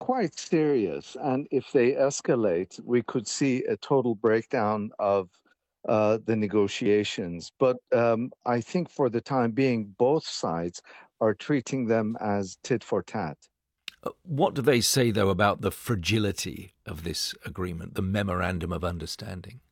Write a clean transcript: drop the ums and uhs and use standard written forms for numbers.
quite serious. And if they escalate, we could see a total breakdown of the negotiations. But I think for the time being, both sides are treating them as tit for tat. What do they say, though, about the fragility of this agreement, the memorandum of understanding?